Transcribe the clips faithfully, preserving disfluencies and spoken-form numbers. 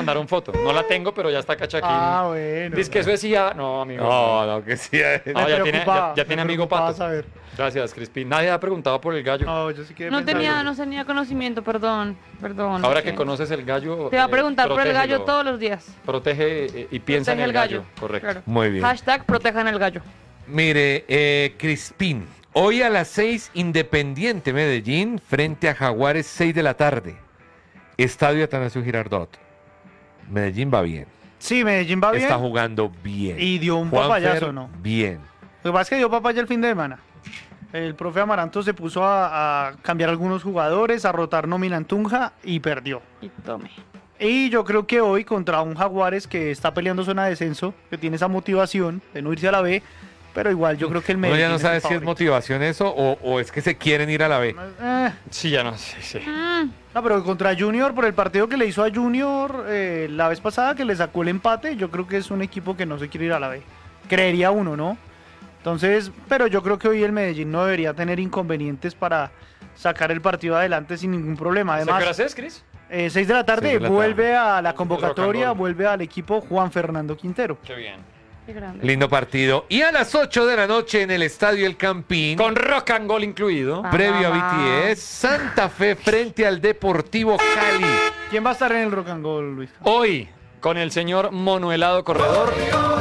mandaron foto. No la tengo, pero ya está Cachaquín. Ah, bueno. Dice que eso decía. No, amigo. No, no, que sí. No, ya tiene, ya, ya me tiene amigo preocupaba Pato. saber. Gracias, Crispín. Nadie ha preguntado por el gallo. No, yo sí quiero No pensar tenía, eso. no tenía conocimiento, perdón, perdón. Ahora ok. que conoces el gallo. Te va a eh, preguntar por el gallo protégelo. todos los días. Protege eh, y piensa Protege en el gallo. Correcto. Claro. Muy bien. Hashtag protejan el gallo. Mire, eh, Crispín, hoy a las seis, Independiente Medellín, frente a Jaguares, seis de la tarde. Estadio Atanasio Girardot. Medellín va bien. Sí, Medellín va bien. Está jugando bien. Y dio un Juanfer, papayazo, ¿no? Bien. Lo que pasa es que dio papaya el fin de semana. El profe Amaranto se puso a, a cambiar algunos jugadores, a rotar nómina en Tunja y perdió. Y tome. Y yo creo que hoy contra un Jaguares que está peleando zona de descenso, que tiene esa motivación de no irse a la B, pero igual yo creo que el Uno Medellín ya no es sabe el si es favorito. motivación eso o, o es que se quieren ir a la B. Eh, Sí, ya no sé. Sí. Mm, no, pero contra Junior, por el partido que le hizo a Junior eh, la vez pasada, que le sacó el empate, yo creo que es un equipo que no se quiere ir a la B. Creería uno, ¿no? Entonces, pero yo creo que hoy el Medellín no debería tener inconvenientes para sacar el partido adelante sin ningún problema. ¿Qué Además, horas es, Cris? eh, seis de la tarde Seis de la vuelve tarde. a la Rock convocatoria, and roll. vuelve al equipo Juan Fernando Quintero. Qué bien. qué grande. Lindo partido. Y a las ocho de la noche en el Estadio El Campín, Con rock and goal incluido. Ah. previo a Mamá. B T S, Santa Fe frente al Deportivo Cali. ¿Quién va a estar en el Rock and Roll, Luis? Hoy, con el señor Monuelado Corredor,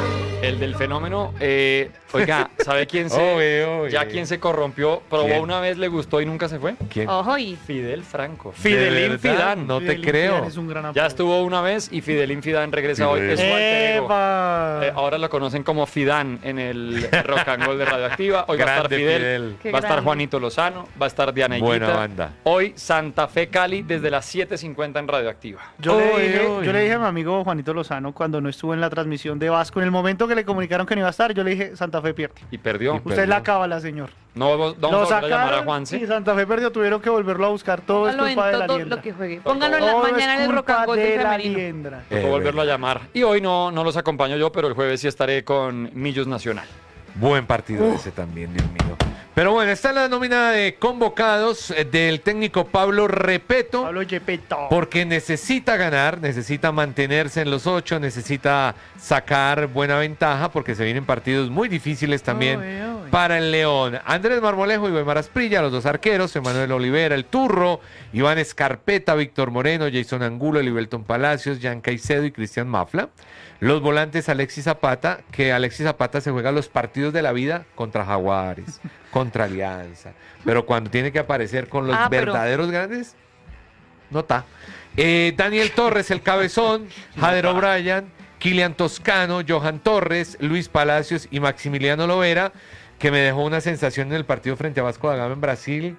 el del fenómeno. Eh, oiga, ¿sabe quién se, Oye, oye. ya quién se corrompió? Probó ¿Quién? una vez, le gustó y nunca se fue. ¿Quién? Ojo y Fidel Franco. ¿De Fidelín verdad? Fidán. No te Fidelín creo. Fidán es un gran Ya apodo. estuvo una vez y Fidelín Fidán regresa hoy. Fidel. Es su alter ego. ¡Epa! Eh, ahora lo conocen como Fidán en el Rock and Roll de Radioactiva. Hoy va a estar Grande Fidel, Fidel. Qué va a estar grande. Juanito Lozano, va a estar Diana Buena Higuita. banda. Hoy Santa Fe Cali desde las siete cincuenta en Radioactiva. Yo, Oye, le dije, oye. yo le dije a mi amigo Juanito Lozano cuando no estuvo en la transmisión de Vasco, en el momento que le comunicaron que no iba a estar, yo le dije, Santa Fe pierde. Y perdió. Y Usted perdió. es la cábala, señor. No vamos, vamos Lo a volver a llamar a sacaron Juanse. y Santa Fe perdió, tuvieron que volverlo a buscar. Todo es póngalo en culpa de la todo liendra. lo que juegue. Póngalo en la Todo es mañana en el rock and culpa roll de del la femenino. liendra. Tocó Eh, volverlo a llamar. Y hoy no, no los acompaño yo, pero el jueves sí estaré con Millos Nacional. Buen partido ese también, Dios mío. Pero bueno, está la nómina de convocados eh, del técnico Pablo Repeto. Pablo Yepeto. Porque necesita ganar, necesita mantenerse en los ocho, necesita sacar buena ventaja, porque se vienen partidos muy difíciles también Oye, oye. para el León. Andrés Marmolejo y Weimar Asprilla, los dos arqueros, Emanuel Olivera, el Turro, Iván Escarpeta, Víctor Moreno, Jason Angulo, Libelton Palacios, Jan Caicedo y Cristian Mafla. Los volantes Alexis Zapata, que Alexis Zapata se juega los partidos de la vida contra Jaguares, contra Alianza. Pero cuando tiene que aparecer con los Ah, pero- verdaderos grandes, no está. Eh, Daniel Torres, el cabezón, Jader O'Brien, Kilian Toscano, Johan Torres, Luis Palacios y Maximiliano Lovera, que me dejó una sensación en el partido frente a Vasco da Gama en Brasil.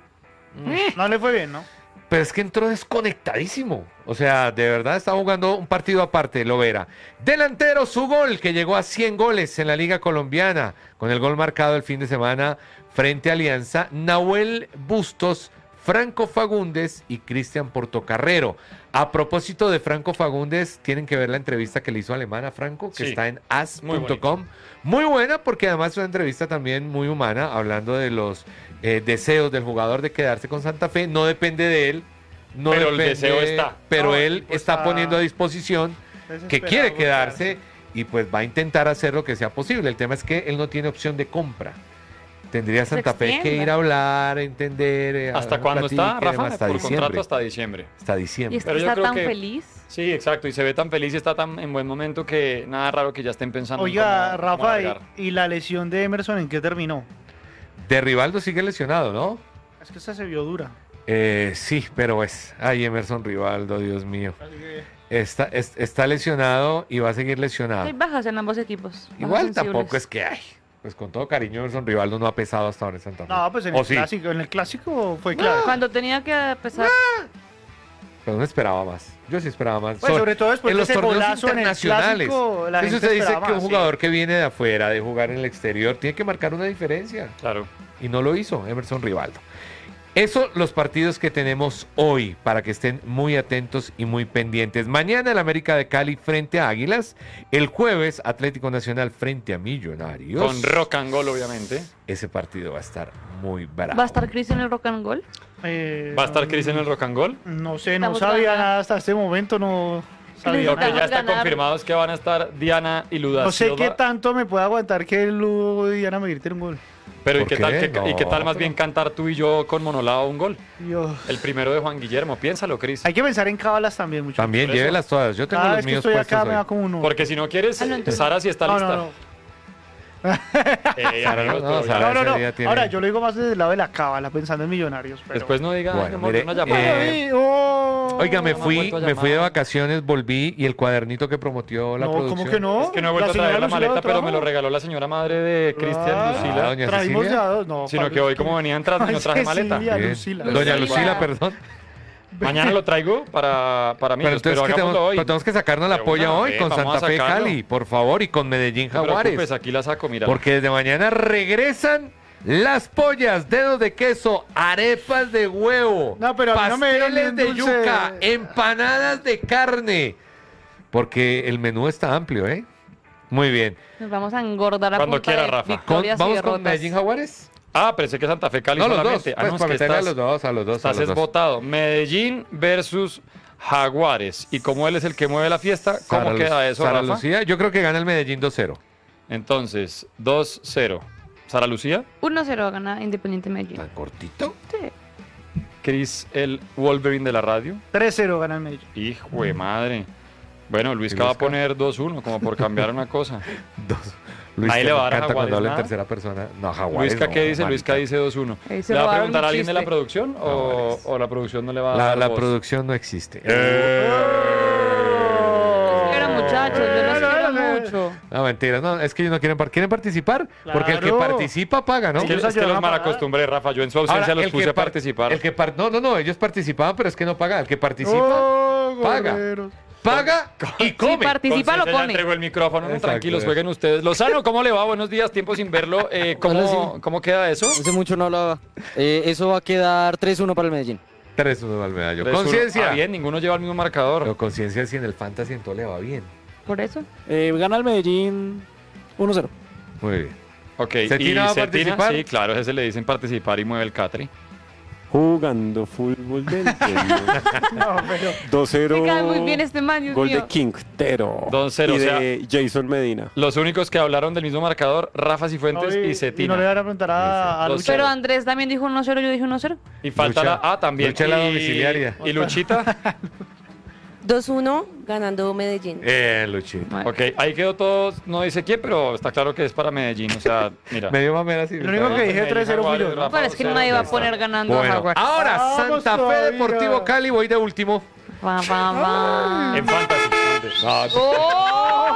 No le fue bien, ¿no? Pero es que entró desconectadísimo. O sea, de verdad está jugando un partido aparte, Lovera. Delantero, su gol, que llegó a cien goles en la Liga Colombiana, con el gol marcado el fin de semana frente a Alianza. Nahuel Bustos, Franco Fagundes y Cristian Portocarrero. A propósito de Franco Fagundes, tienen que ver la entrevista que le hizo Alemán a Franco, que Sí. está en as Muy punto com. Muy buena, porque además es una entrevista también muy humana, hablando de los eh, deseos del jugador de quedarse con Santa Fe. No depende de él. No Pero el depende- deseo está. Pero No, el él tipo está está poniendo a disposición que Desesperado quiere por quedarse y pues va a intentar hacer lo que sea posible. El tema es que él no tiene opción de compra. Tendría Se Santa Fe que extienda. ir a hablar, a entender. eh, ¿Hasta a- cuándo está, platique, Rafa? Hasta Por diciembre. contrato hasta diciembre. Hasta Y diciembre. es que Pero yo está creo tan que- feliz. Sí, exacto. Y se ve tan feliz y está tan en buen momento que nada raro que ya estén pensando en Oiga, cómo- cómo Rafa, alargar. y, y la lesión de Emerson, ¿en qué terminó? De Rivaldo sigue lesionado, ¿no? Es que esa se vio dura. Eh, sí, pero es. Ay, Emerson Rivaldo, Dios mío. Está, es- está lesionado y va a seguir lesionado. Hay bajas en ambos equipos. bajas Igual sensibles. tampoco es que hay. Pues con todo cariño, Emerson Rivaldo no ha pesado hasta ahora en Santa Fe. No, pues en ¿O el sí? clásico, en el clásico fue claro. Cuando tenía que pesar. Pero no esperaba más. Yo sí esperaba más. Pues, sobre todo después en de los ese torneos golazo en el internacionales. clásico, la Eso gente se dice esperaba que un más, sí. jugador que viene de afuera, de jugar en el exterior, tiene que marcar una diferencia. Claro. Y no lo hizo Emerson Rivaldo. Eso los partidos que tenemos hoy, para que estén muy atentos y muy pendientes. Mañana el América de Cali frente a Águilas. El jueves Atlético Nacional frente a Millonarios. Con rock and roll, obviamente. Ese partido va a estar muy bravo. ¿Va a estar Chris en el rock and roll? Eh, ¿Va a estar Chris en el rock and roll? No sé, no Estamos sabía hablando. nada hasta este momento, no. Sabía Lo que ya Necesitamos está ganar. confirmado es que van a estar Diana y Luda No sé Silva, qué tanto me puede aguantar que Ludo y Diana me griten un gol. pero ¿y ¿Por qué, tal, qué? que- y qué tal No. más bien cantar tú y yo con Monolao un gol? Dios. El primero de Juan Guillermo, piénsalo, Cris. Hay que pensar en cábalas también, muchachos. También por eso. llévelas todas. Yo tengo Cada los vez que míos estoy puestos acá me hoy. da como uno. Porque si no quieres, Ah, no, entonces- Sara sí está no, lista. no, no. Eh, Sara, amigos, no, pero Sara. ya- No, no, ese no. día tiene- Ahora, yo lo digo más desde el lado de la cábala, pensando en millonarios. Pero... Después no diga, Bueno, mi amor, mire, una llamada. eh, Ay, oh. Oiga, me No me han fui, vuelto a me fui de llamar. vacaciones, volví y el cuadernito que prometió la No, producción. ¿cómo que no? Es que no he vuelto a señora traer la Lucila maleta, lo pero me lo trajo. regaló la señora madre de Cristian Ah, Lucila. doña Trajimos Cecilia. de a dos, no. Sino Pablo, que hoy, es como venía entrando, Ay, no traje maleta. Cecilia, Bien. Lucila. Doña Lucila. Lucila, perdón. Mañana lo traigo para, para mí, Pero pero, entonces que hagámoslo tenemos, hoy. pero tenemos que sacarnos la De polla una hoy vez, con vamos a Santa Fe sacarlo. Cali, por favor, y con Medellín No te preocupes, Jaguares. aquí la saco, mira. Porque desde mañana regresan las pollas, dedos de queso, arepas de huevo, No, pero a mí no me dieron pasteles ni de un dulce. yuca, empanadas de carne. Porque el menú está amplio, ¿eh? Muy bien. Nos vamos a engordar a Cuando punta quiera, de Rafa. Con- victorias y ¿Vamos con derrotas. Medellín Jaguares? Ah, pensé que Santa Fe Cali No, los dos. solamente. Pues ah, no, es para que meterle a estás, los dos, a los dos, a estás los dos. votado. Medellín versus Jaguares. Y como él es el que mueve la fiesta, ¿cómo Sara Lu- queda eso, Sara Rafa? Lucía, yo creo que gana el Medellín dos cero. Entonces, dos cero. Sara Lucía, uno cero gana Independiente Medellín. ¿Tan cortito? Sí. Cris, el Wolverine de la radio. tres cero gana el Medellín. Hijo de madre. Bueno, Luis ¿Y va a Luisca? poner dos uno, como por cambiar una cosa. Dos. Luis, Ahí que le me va a dar a encanta Jaguares cuando habla en nada. tercera persona. No, Jaguares Luisca, no, ¿qué dice? marica. Luisca dice dos uno. Ahí se ¿Le va a robaron preguntar a un alguien de la chiste. producción o, Jaguares. o la producción no le va a La, dar la voz? producción no existe. Quiero muchachos, yo los quiero mucho. No, mentira, no, es que ellos no quieren, par- ¿quieren participar, porque el que Claro. participa paga, ¿no? Es que, Ellos es que ayudan los a mal pagar. acostumbré, Rafa. Yo en su ausencia Ahora, los el puse que a par- participar. El que par- no, no, no, ellos participaban, pero es que no paga. El que participa, Oh, paga. goleros. paga y come. Si participa, lo Conciencia, ya pone. entregó el micrófono. Exacto. Tranquilos, jueguen ustedes. Lozano, ¿cómo le va? Buenos días, tiempo sin verlo. Eh, ¿cómo, Hola, ¿Cómo queda eso? Hace mucho no hablaba. Eh, eso va a quedar tres uno para el Medellín. tres uno al medallo. tres uno. Conciencia. Ah, bien, ninguno lleva el mismo marcador. Pero conciencia si en el fantasy en todo le va bien. Por eso. Eh, gana el Medellín uno cero. Muy bien. Ok, ¿Cetina va a Cetina? participar? Sí, claro, ese le dicen participar y mueve el Catri. Jugando fútbol del No, pero dos cero. Me cae muy bien este man, Dios Gol mío. de Quintero. dos cero, Y o sea- de Jason Medina. Los únicos que hablaron del mismo marcador, Rafa Cifuentes no, y y, Cetina. y no le van a preguntar a, a Dos Lucha. Pero Andrés también dijo uno cero, yo dije uno cero. Y falta Lucha. la... Ah, también. Lucha la Y- domiciliaria. Y Luchita. dos uno ganando Medellín. Eh, Luchito. Ok, ahí quedó todo, no dice quién, pero está claro que es para Medellín. O sea, mira. Me dio mamera así. Lo único que dije tres cero fui yo. Rafa, Pero es que cero, nadie va a ya está. poner ganando a Bueno, Jaguares. ahora Vamos Santa Fe todavía. Deportivo Cali, voy de último. Va, va, va. En Fantasy. ¡Oh!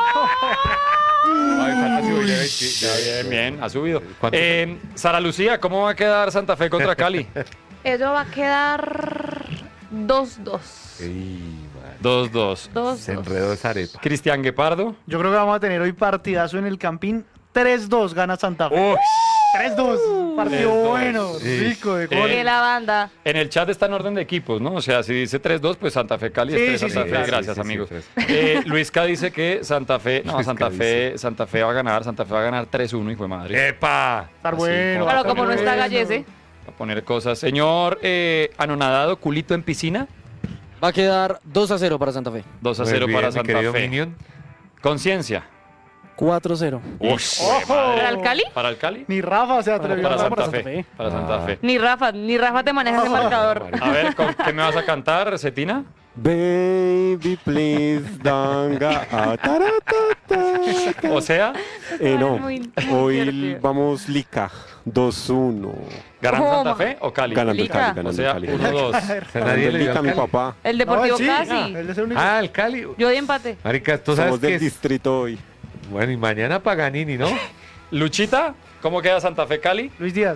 Ay, fantasy voy de veinte. Ya, bien, bien, ha subido. ¿Cuánto? Eh, Sara Lucía, ¿cómo va a quedar Santa Fe contra Cali? Eso va a quedar dos dos. Ey, madre. dos dos. dos Se dos. enredó esa arepa. Cristian Guepardo. Yo creo que vamos a tener hoy partidazo en el Campín. tres dos gana Santa Fe. Uy, tres dos. Partido tres dos. bueno, Sí. rico de Eh, gol. Que la banda. en el chat está en orden de equipos, ¿no? O sea, si dice tres dos, pues Santa Fe Cali es Sí, tres sí, Santa sí, Fe. claro. Gracias, Sí, sí, sí, amigos. tres. Eh, Luisca dice que Santa Fe, no, Luisca Santa Fe, Santa Fe va a ganar, Santa Fe va a ganar tres uno, hijo de madre. ¡Epa! Estar Así, bueno. como- va a Claro, estar como no está bueno. Gallese. A poner cosas. Señor eh, anonadado, culito en piscina. Va a quedar dos a cero para Santa Fe. dos a Muy cero bien, para mi Santa querido Fe. Minion. Conciencia. cuatro cero. ¡Ojo! ¿Para el Cali? ¿Para el Cali? Ni Rafa se No, atrevió para a Santa, para Fe. Santa Fe. Para Santa Ah. Fe. Ni Rafa, ni Rafa te maneja ese marcador. A ver, ¿con ¿qué me vas a cantar, Cetina? Baby, please, danga. ah, taratata. O sea, Eh, no. Ay, muy- muy Hoy divertido. vamos Lica. dos uno. ¿ganan Oh, Santa ma- Fe o Cali? Ganando el Lica. Cali, O ganando sea, el Cali. uno dos. O sea, nadie Ganando le el dio Lica, al mi Cali. papá. El Deportivo No, sí, casi. él es el único. Ah, el Cali. Yo di empate. Marica, tú sabes Somos que del es... distrito hoy. Bueno, y mañana Paganini, ¿no? Luchita, ¿cómo queda Santa Fe Cali? Luis Díaz.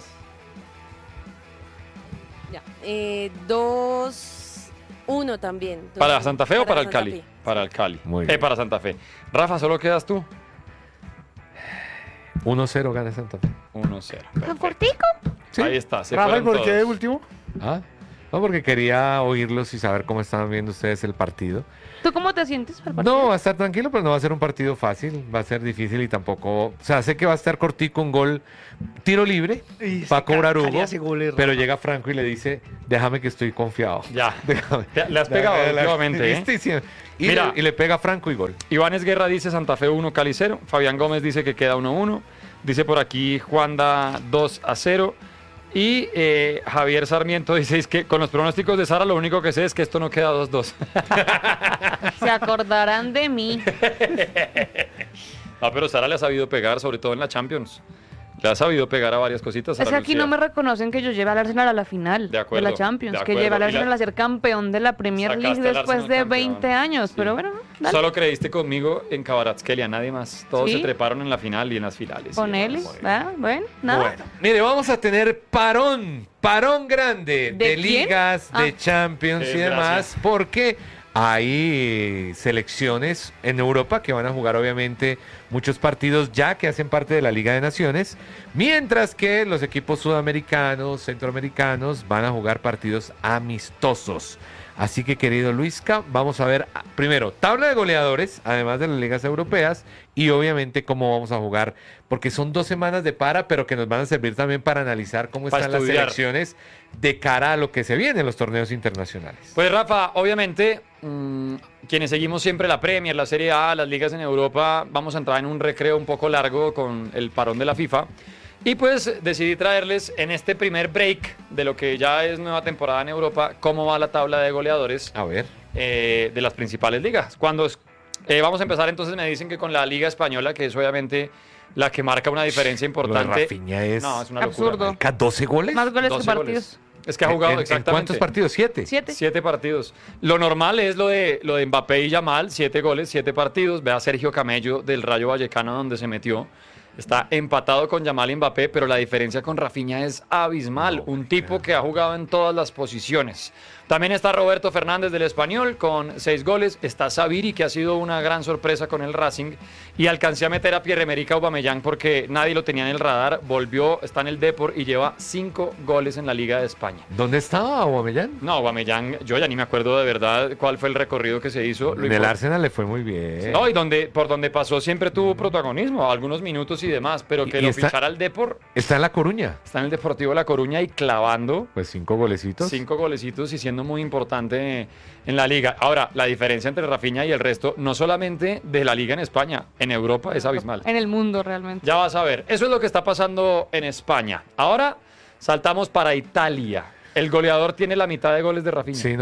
Ya. Eh, dos uno también. Dos ¿Para uno. Santa Fe o para el Santa Cali? Fe. Para el Cali. Muy Eh, bien. para Santa Fe. Rafa, ¿solo quedas tú? uno cero gana Santa Fe. uno cero. ¿Tan cortico? Sí. Ahí está. Se Rafa, ¿y fueron por qué de todos. último? ¿Ah? No, porque quería oírlos y saber cómo estaban viendo ustedes el partido. ¿Tú cómo te sientes al partido? No, va a estar tranquilo, pero no va a ser un partido fácil, va a ser difícil y tampoco, o sea, sé que va a estar cortico un gol, tiro libre, Y va a ese cobrar Cali Hugo, hace goles, pero Rafa. llega Franco y le dice, déjame que estoy confiado. Ya. Déjame. Te- Le has pegado La- la- últimamente, ¿eh? ¿viste? Sí. Y, Mira. le, y le pega Franco y gol. Ivánes Guerra dice Santa Fe uno, Cali cero. Fabián Gómez dice que queda uno uno. Dice por aquí Juanda dos a cero. Y eh, Javier Sarmiento dice es que con los pronósticos de Sara lo único que sé es que esto no queda dos dos. Se acordarán de mí. Ah, pero Sara le ha sabido pegar, sobre todo en la Champions. Le ha sabido pegar a varias cositas. Es Sara que aquí Lucía. no me reconocen que yo lleve al Arsenal a la final De acuerdo, la Champions, de que acuerdo. lleve al Y Arsenal la- a ser campeón de la Premier League Sacaste al después Arsenal de campeón. veinte años, Sí. pero bueno, dale. Solo creíste conmigo en Kvaratskhelia, nadie más. Todos Sí. se treparon en la final y en las finales. Con Y él, bueno, ¿verdad? Bueno, nada. Bueno, mire, vamos a tener parón, parón grande ¿De de, quién? ligas, Ah. de Champions Eh, y demás, gracias. porque hay selecciones en Europa que van a jugar obviamente muchos partidos ya que hacen parte de la Liga de Naciones, mientras que los equipos sudamericanos, centroamericanos van a jugar partidos amistosos. Así que, querido Luisca, vamos a ver ah, primero tabla de goleadores, además de las ligas europeas, y obviamente cómo vamos a jugar, porque son dos semanas de para, pero que nos van a servir también para analizar cómo Para están estudiar. las selecciones de cara a lo que se viene en los torneos internacionales. Pues Rafa, obviamente, mmm, quienes seguimos siempre la Premier, la Serie A, las ligas en Europa, vamos a entrar en un recreo un poco largo con el parón de la FIFA. Y pues decidí traerles en este primer break de lo que ya es nueva temporada en Europa, cómo va la tabla de goleadores A ver. eh, de las principales ligas. Cuando es- eh, vamos a empezar, entonces me dicen que con la Liga Española, que es obviamente la que marca una diferencia Lo de importante. Rafinha es No, es una Absurdo. locura. Marica, doce goles. Más goles que doce partidos. goles. Es que ha jugado ¿En- en exactamente. cuántos partidos? ¿Siete? Siete. Siete partidos. Lo normal es lo de, lo de Mbappé y Yamal, siete goles, siete partidos. Ve a Sergio Camello del Rayo Vallecano donde se metió. Está empatado con Yamal y Mbappé, pero la diferencia con Rafinha es abismal. Un tipo que ha jugado en todas las posiciones. También está Roberto Fernández del Español con seis goles. Está Saviri, que ha sido una gran sorpresa con el Racing. Y alcancé a meter a Pierre-Emerick Aubameyang porque nadie lo tenía en el radar. Volvió, está en el Depor y lleva cinco goles en la Liga de España. ¿Dónde estaba Aubameyang? No, Aubameyang, yo ya ni me acuerdo de verdad cuál fue el recorrido que se hizo. Lo En el import- Arsenal le fue muy bien. No, y donde, por donde pasó siempre tuvo protagonismo, algunos minutos y demás, pero que Y- y lo está- fichara el Depor, Está en La Coruña. está en el Deportivo La Coruña y clavando Pues cinco golecitos. cinco golecitos y siendo muy importante en la liga. Ahora, la diferencia entre Rafinha y el resto, no solamente de la liga en España, en Europa es abismal. En el mundo realmente. Ya vas a ver, eso es lo que está pasando en España. Ahora saltamos para Italia. El goleador tiene la mitad de goles de Rafinha. Sí, no.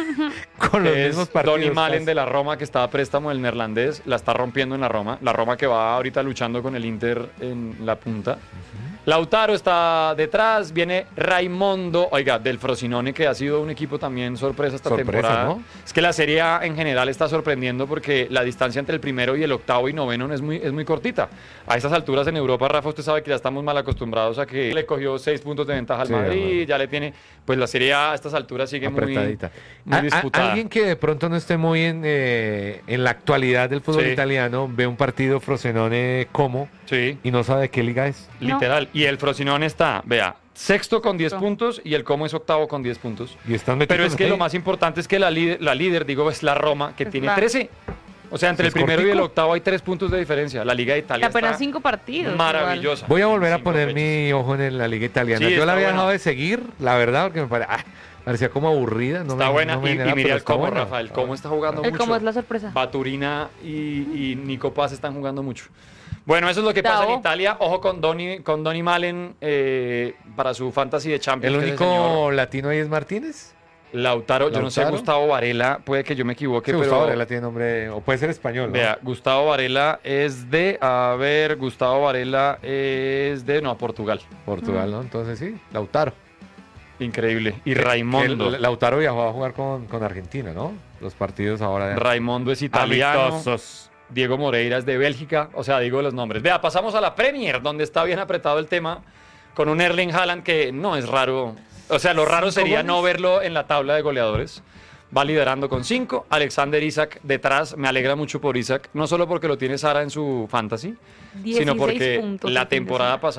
Con los Que mismos es partidos. Donny Malen casi. de la Roma, que está a préstamo del neerlandés, la está rompiendo en la Roma. La Roma que va ahorita luchando con el Inter en la punta. Lautaro está detrás, viene Raimondo, oiga, del Frosinone, que ha sido un equipo también sorpresa esta Sorpresa, temporada. ¿no? Es que la Serie A en general está sorprendiendo porque la distancia entre el primero y el octavo y noveno es muy, es muy cortita. A estas alturas en Europa, Rafa, usted sabe que ya estamos mal acostumbrados a que le cogió seis puntos de ventaja al Sí, Madrid, bueno. ya le tiene, pues la Serie A a estas alturas sigue muy, Apretadita. muy A- a- disputada. alguien que de pronto no esté muy en, eh, en la actualidad del fútbol Sí. italiano ve un partido Frosinone como Sí. y no sabe de qué liga es. No. Literal. Y el Frosinone está, vea, sexto con diez No. puntos y el Como es octavo con diez puntos. Y están metidos Pero es que ahí. lo más importante es que la líder, la líder digo, es la Roma, que Es tiene la- trece. O sea, entre ¿Es el primero y el cortico? octavo hay tres puntos de diferencia. La Liga de Italia Apenas está cinco partidos. maravillosa. Voy a volver a Cinco poner fechas. mi ojo en la liga italiana. Sí, Yo la está había buena. dejado de seguir, la verdad, porque me pare- ah, parecía como aburrida. No Está me- buena. no me y, y generaba, mire pero el está Como, buena. Rafa. El Como está jugando El mucho. como es la sorpresa. Baturina y, y Nico Paz están jugando mucho. Bueno, eso es lo que pasa Tao. en Italia. Ojo con Donny, con Donny Malen eh, para su fantasy de Champions. El que es único señor latino ahí es Martínez. Lautaro, yo no sé, Lautaro. Gustavo Varela, puede que yo me equivoque, Que pero Gustavo Varela tiene nombre, o puede ser español, ¿no? vea, Gustavo Varela es de, a ver, Gustavo Varela es de, no, Portugal. Portugal, ¿no? Entonces sí, Lautaro. Increíble. Y Que- Raimundo. que Lautaro viajó a jugar con, con Argentina, ¿no? Los partidos ahora de Raimundo es italiano. amistosos. Diego Moreira es de Bélgica. O sea, digo los nombres. Vea, pasamos a la Premier, donde está bien apretado el tema, con un Erling Haaland que no es raro. O sea, lo raro ¿Cinco sería goles? no verlo en la tabla de goleadores. Va liderando con cinco. Alexander Isaac detrás. Me alegra mucho por Isaac. No solo porque lo tiene Sara en su fantasy, sino dieciséis porque puntos la el fin de temporada semana. pasada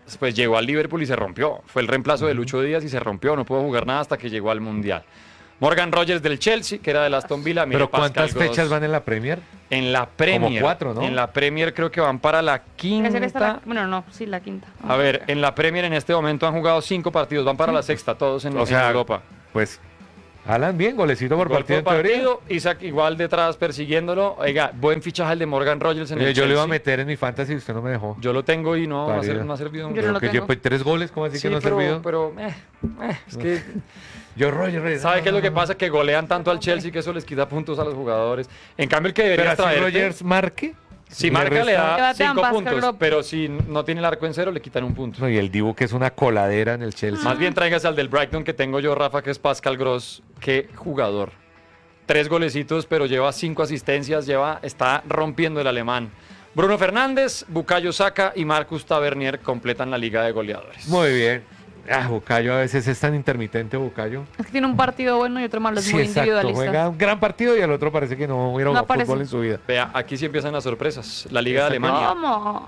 pues llegó al Liverpool y se rompió. Fue el reemplazo de Lucho Díaz y se rompió. No pudo jugar nada hasta que llegó al Mundial. Morgan Rogers del Chelsea, que era del Aston Villa. Mire, ¿Pero cuántas Pascal Gross. fechas van en la Premier? En la Premier. cuatro, ¿no? En la Premier creo que van para la Debe ser esta la- quinta. Bueno, no, sí, la quinta. A ver, en la Premier en este momento han jugado cinco partidos. Van para la sexta, todos en, O sea, en Europa. Pues, Alan, bien, golecito por Gol partido en por teoría. partido, Isaac igual detrás persiguiéndolo. Oiga, buen fichaje el de Morgan Rogers en Oye, el yo lo iba a Chelsea. meter en mi fantasy y usted no me dejó. Yo lo tengo y no, no, ha, Parido. ser- no ha servido. Yo mucho. no lo que tengo. llevo tres goles, ¿cómo así Sí, que no ha pero, servido? pero eh, eh, es que Yo, Roger, Roger, ¿sabe no, qué es lo no, que no. pasa? Que golean tanto al Chelsea que eso les quita puntos a los jugadores. En cambio, el que Pero debería así traer. Rogers marque. Si le marca le resta- da Sebastián cinco Pascal puntos, Gross. pero si no tiene el arco en cero le quitan un punto. No, y el Dibu que es una coladera en el Chelsea. Más bien tráigase al del Brighton que tengo yo, Rafa, que es Pascal Gross. Qué jugador. Tres golecitos, pero lleva cinco asistencias, lleva, está rompiendo el alemán. Bruno Fernández, Bukayo Saka y Marcus Tavernier completan la liga de goleadores. Muy bien. Ah, Bucayo a veces es tan intermitente, Bucayo. Es que tiene un partido bueno y otro malo, es Sí, muy exacto. individualista. Juega un gran partido y al otro parece que no hubiera No jugado aparece. fútbol en su vida. Vea, aquí sí empiezan las sorpresas. La liga de Exacto. Alemania. ¿Cómo?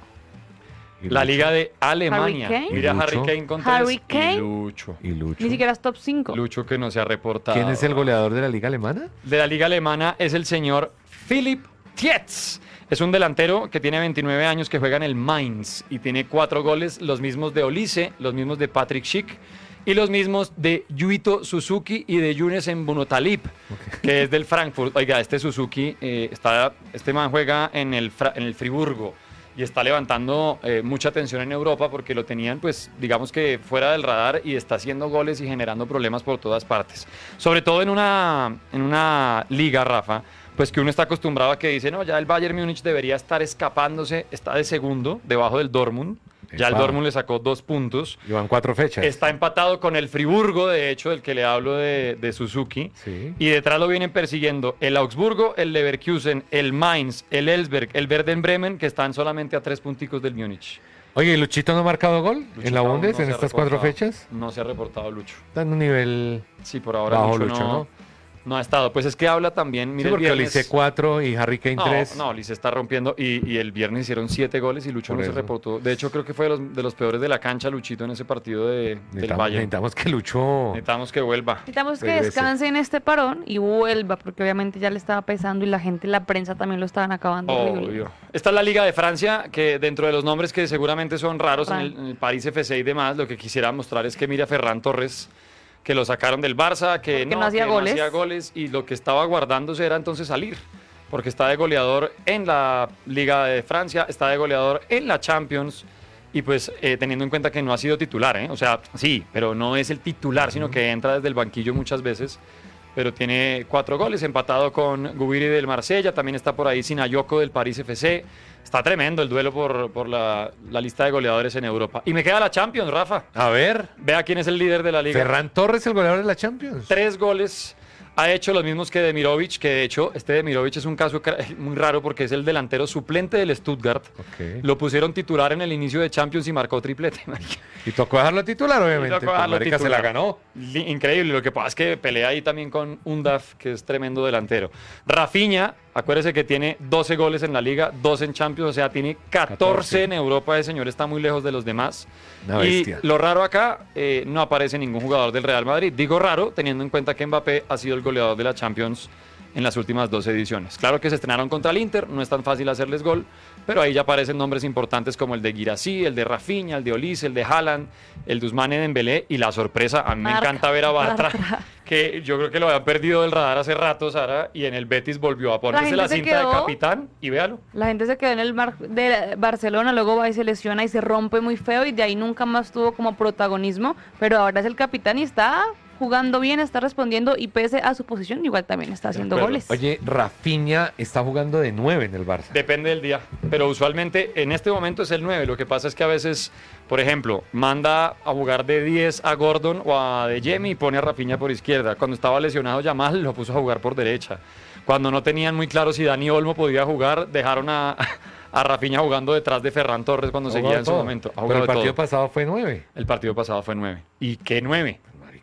Y La Lucho. liga de Alemania. Harry Kane. Mira ¿Y Harry Lucho? Kane con Harry tres. Kane. Y Lucho. Y Lucho. Ni siquiera es top cinco. Lucho que no se ha reportado. ¿Quién es el goleador de la liga alemana? De la liga alemana es el señor Philipp Tietz. Es un delantero que tiene veintinueve años, que juega en el Mainz y tiene cuatro goles, los mismos de Olise, los mismos de Patrick Schick y los mismos de Yuito Suzuki y de Younes Mbunotalib, que es del Frankfurt. Oiga, este Suzuki, eh, está, este man juega en el, Fra- en el Friburgo y está levantando eh, mucha atención en Europa porque lo tenían, pues, digamos que fuera del radar y está haciendo goles y generando problemas por todas partes. Sobre todo en una, en una liga, Rafa, pues que uno está acostumbrado a que dice, no, ya el Bayern Múnich debería estar escapándose, está de segundo, debajo del Dortmund. Ya el Epa. Dortmund le sacó dos puntos. Llevan cuatro fechas. Está empatado con el Friburgo, de hecho, del que le hablo de, de Suzuki. Sí. Y detrás lo vienen persiguiendo el Augsburgo, el Leverkusen, el Mainz, el Elfsberg, el Werder Bremen, que están solamente a tres punticos del Múnich. Oye, ¿y Luchito no ha marcado gol Luchito en la aún Bundes no se en ha estas cuatro reportado. fechas? No se ha reportado Lucho. Está en un nivel Sí, por ahora bajo Lucho, Lucho, no, ¿no? no ha estado. Pues es que habla también, Sí, mire, el porque viernes- Olise cuatro y Harry Kane No, tres. no, Lice está rompiendo y, y el viernes hicieron siete goles y Lucho Por no se eso. reportó. De hecho, creo que fue de los, de los peores de la cancha, Luchito, en ese partido de, del Necesitamos, Bayern. necesitamos que Lucho. Necesitamos que vuelva. Necesitamos que Regrese. descanse en este parón y vuelva, porque obviamente ya le estaba pesando y la gente, la prensa también lo estaban acabando. horrible. Obvio. Esta es la Liga de Francia, que dentro de los nombres que seguramente son raros en el, en el París F C y demás, lo que quisiera mostrar es que mira a Ferran Torres, que lo sacaron del Barça, que, Porque no, no hacía que goles. hacía goles, y lo que estaba guardándose era entonces salir, porque está de goleador en la Liga de Francia, está de goleador en la Champions, y pues eh, teniendo en cuenta que no ha sido titular, ¿eh? O sea, sí, pero no es el titular, sino que entra desde el banquillo muchas veces. Pero tiene cuatro goles, empatado con Gubiri del Marsella, también está por ahí Sinayoko del París F C. Está tremendo el duelo por, por la, la lista de goleadores en Europa. Y me queda la Champions, Rafa. A ver, Vea quién es el líder de la liga. Ferran Torres, el goleador de la Champions. Tres goles. Ha hecho los mismos que Demirovic, que de hecho este Demirovic es un caso cra- muy raro porque es el delantero suplente del Stuttgart. Ok. Lo pusieron titular en el inicio de Champions y marcó triplete. marica. Y tocó dejarlo titular, obviamente. tocó pues, dejarlo marica, se titular. la ganó. Li- Increíble, lo que pasa es que pelea ahí también con Undaf, que es tremendo delantero. Rafinha, acuérdese que tiene doce goles en la liga, dos en Champions, o sea, tiene catorce, catorce. en Europa. Ese señor está muy lejos de los demás. Una y bestia. lo raro acá, eh, no aparece ningún jugador del Real Madrid. Digo raro, teniendo en cuenta que Mbappé ha sido el goleador de la Champions en las últimas dos ediciones. Claro que se estrenaron contra el Inter, no es tan fácil hacerles gol, pero ahí ya aparecen nombres importantes como el de Guirassy, el de Rafinha, el de Olise, el de Haaland, el de Ousmane Dembélé y la sorpresa, a mí me Bartra, encanta ver a Bartra, Bartra. que yo creo que lo había perdido del radar hace rato, Sara, y en el Betis volvió a ponerse gente la se cinta quedó- de capitán y véalo. La gente se quedó en el mar de Barcelona, luego va y se lesiona y se rompe muy feo y de ahí nunca más tuvo como protagonismo, pero ahora es el capitán y está jugando bien, está respondiendo y pese a su posición igual también está haciendo acuerdo. goles. Oye, Rafinha está jugando de nueve en el Barça. Depende del día, pero usualmente en este momento es el nueve. Lo que pasa es que a veces, por ejemplo, manda a jugar de diez a Gordon o a De Jemi y pone a Rafinha por izquierda. Cuando estaba lesionado Yamal lo puso a jugar por derecha. Cuando no tenían muy claro si Dani Olmo podía jugar, dejaron a, a Rafinha jugando detrás de Ferran Torres cuando Ha seguía jugado en su todo. momento. Ha Pero jugado el de partido todo. pasado fue nueve. El partido pasado fue nueve. ¿Y qué nueve?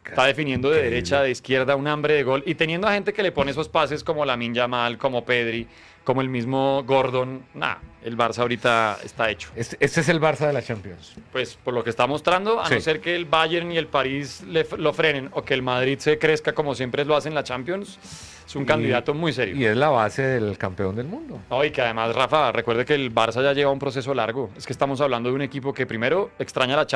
Está definiendo de derecha, de izquierda, un hambre de gol. Y teniendo a gente que le pone esos pases como Lamine Yamal, como Pedri, como el mismo Gordon. Nah, el Barça ahorita está hecho. Este, este es el Barça de la Champions. Pues por lo que está mostrando, a Sí. no ser que el Bayern y el París le, lo frenen o que el Madrid se crezca como siempre lo hace en la Champions, es un Y- candidato muy serio. Y es la base del campeón del mundo. No, y que además, Rafa, recuerde que el Barça ya lleva un proceso largo. Es que estamos hablando de un equipo que primero extraña la Champions.